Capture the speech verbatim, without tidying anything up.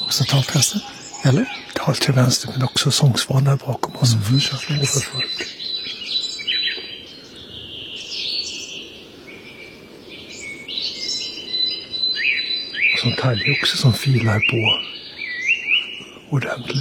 också talprästen, eller? Tal till vänster, men också sångsvanar bakom oss som mm. fortsätter för folk. Och som talg också som filar på ordentligt.